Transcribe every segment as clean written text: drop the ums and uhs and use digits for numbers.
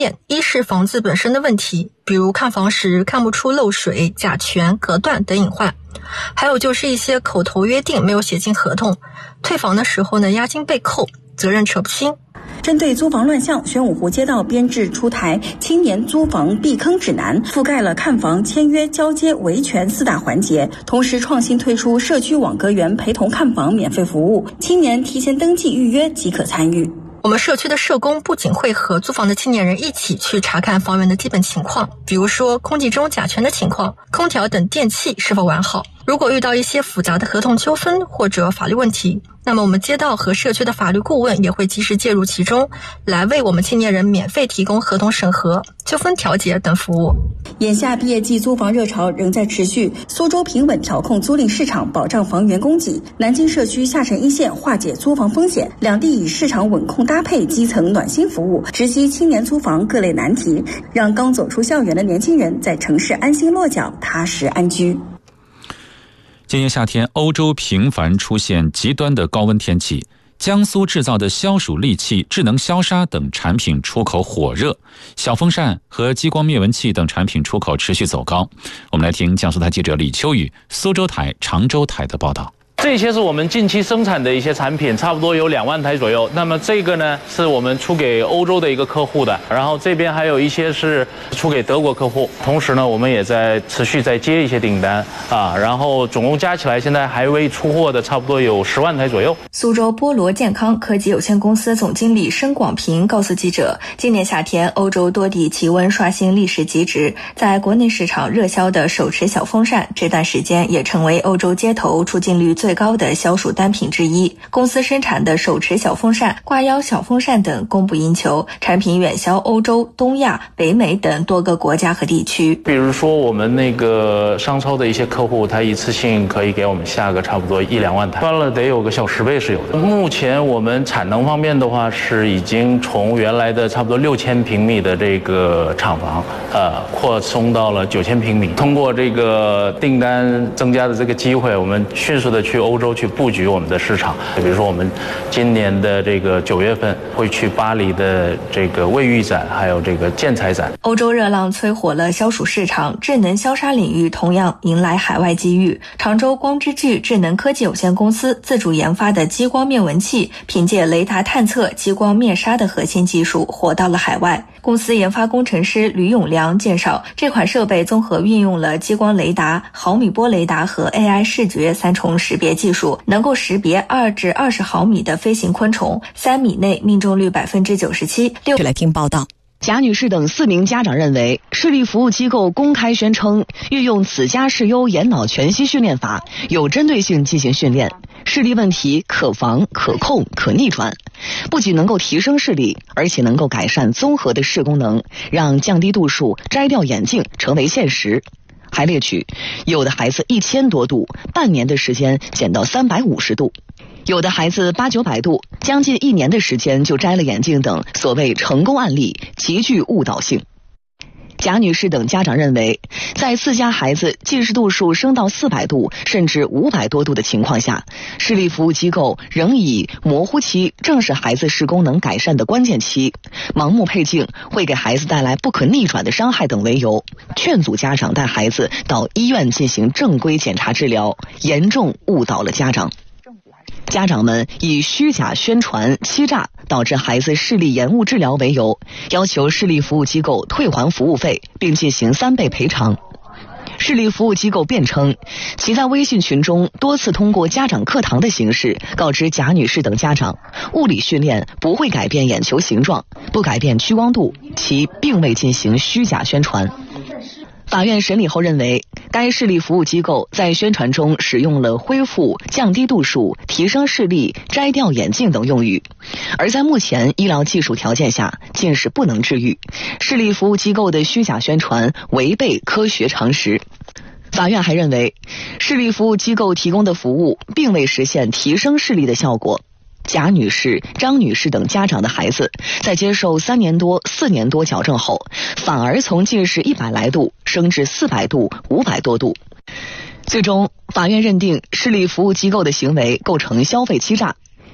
一是房子本身的问题，比如看房时看不出漏水、甲醛、隔断等隐患，还有就是一些口头约定没有写进合同，退房的时候呢押金被扣，责任扯不清。 针对租房乱象，玄武湖街道编制出台青年租房避坑指南，覆盖了看房、签约、交接、维权4大环节，同时创新推出社区网格员陪同看房免费服务，青年提前登记预约即可参与。 我们社区的社工不仅会和租房的青年人一起去查看房源的基本情况，比如说空气中甲醛的情况、空调等电器是否完好。如果遇到一些复杂的合同纠纷或者法律问题，那么我们街道和社区的法律顾问也会及时介入其中，来为我们青年人免费提供合同审核、纠纷调解等服务。 眼下毕业季租房热潮仍在持续，苏州平稳调控租赁市场，保障房源供给；南京社区下沉一线化解租房风险，两地以市场稳控搭配基层暖心服务，直击青年租房各类难题，让刚走出校园的年轻人在城市安心落脚、踏实安居。 今年夏天，欧洲频繁出现极端的高温天气，江苏制造的消暑利器、智能消杀等产品出口火热，小风扇和激光灭蚊器等产品出口持续走高。我们来听江苏台记者李秋雨、苏州台、常州台的报道。 这些是我们近期生产的一些产品，差不多有2万台左右。那么这个呢，是我们出给欧洲的一个客户的，然后这边还有一些是出给德国客户。同时呢，我们也在持续在接一些订单啊，然后总共加起来，现在还未出货的差不多有10万台左右。 苏州波罗健康科技有限公司总经理申广平告诉记者，今年夏天欧洲多地气温刷新历史极值，在国内市场热销的手持小风扇，这段时间也成为欧洲街头出镜率最高的消暑单品之一。公司生产的手持小风扇、挂腰小风扇等供不应求，产品远销欧洲、东亚、北美等多个国家和地区。 比如说我们那个商超的一些客户，他一次性可以给我们下个差不多1-2万台，翻了得有个小10倍是有的。目前我们产能方面的话，是已经从原来的差不多6000平米的这个厂房，扩充到了9000平米。通过这个订单增加的这个机会，我们迅速的去欧洲去布局我们的市场。比如说我们今年的这个9月份会去巴黎的这个卫浴展，还有这个建材展。 欧洲热浪催火了消暑市场，智能消杀领域同样迎来海外机遇。常州光之炬智能科技有限公司自主研发的激光灭蚊器，凭借雷达探测、激光灭杀的核心技术火到了海外。公司研发工程师吕永良介绍，这款设备综合运用了激光雷达、毫米波雷达和 AI 视觉3重识别技术，能够识别2至20毫米的飞行昆虫，3米内命中率97%。 来听报道。贾女士等4名家长认为，视力服务机构公开宣称运用此家视优眼脑全息训练法，有针对性进行训练，视力问题可防、可控、可逆转，不仅能够提升视力，而且能够改善综合的视功能，让降低度数、摘掉眼镜成为现实。还列举，有的孩子1000多度，半年的时间减到350度。有的孩子800-900度，将近1年的时间就摘了眼镜等所谓成功案例极具误导性。贾女士等家长认为，在自家孩子近视度数升到400度甚至500多度的情况下，视力服务机构仍以模糊期正是孩子视功能改善的关键期，盲目配镜会给孩子带来不可逆转的伤害等为由，劝阻家长带孩子到医院进行正规检查治疗，严重误导了家长。家长们以虚假宣传、欺诈导致孩子视力延误治疗为由，要求视力服务机构退还服务费，并进行3倍赔偿。视力服务机构辩称，其在微信群中多次通过家长课堂的形式告知贾女士等家长，物理训练不会改变眼球形状，不改变屈光度，其并未进行虚假宣传。法院审理后认为，该视力服务机构在宣传中使用了恢复、降低度数、提升视力、摘掉眼镜等用语，而在目前医疗技术条件下，近视不能治愈，视力服务机构的虚假宣传违背科学常识。法院还认为，视力服务机构提供的服务并未实现提升视力的效果。贾女士、张女士等家长的孩子在接受3年多、4年多矫正后，反而从近视100来度升至400度、500多度。最终，法院认定视力服务机构的行为构成消费欺诈，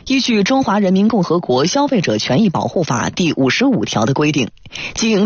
依据《中华人民共和国消费者权益保护法》第55条的规定，经营